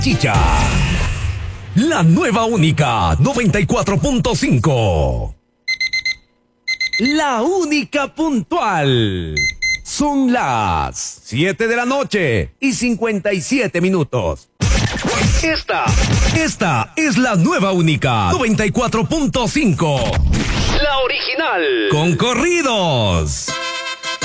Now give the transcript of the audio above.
Chicha. La nueva única 94.5. La única puntual. Son las 7 de la noche y 57 minutos. Esta es la nueva única 94.5. La original. Con corridos.